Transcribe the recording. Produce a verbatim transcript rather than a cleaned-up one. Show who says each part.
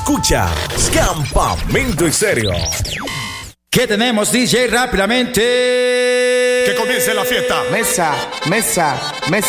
Speaker 1: Escucha Campamento Estéreo.
Speaker 2: ¿Qué tenemos, D J? Rápidamente.
Speaker 3: Que comience la fiesta.
Speaker 4: Mesa, mesa, mesa.